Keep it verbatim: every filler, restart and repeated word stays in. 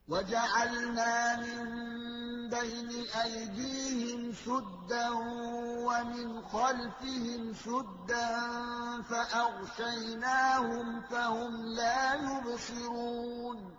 وَجَعَلْنَا مِن بَيْنِ أَيْدِيهِمْ سُدًّا وَمِنْ خَلْفِهِمْ سُدًّا فَأَغْشَيْنَاهُمْ فَهُمْ لَا يُبْصِرُونَ